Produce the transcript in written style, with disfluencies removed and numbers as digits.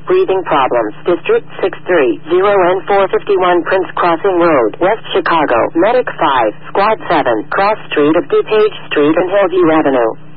breathing problems. District 630N451 Prince Crossing Road, West Chicago. Medic 5, Squad 7, Cross Street of DuPage Street and Hillview Avenue.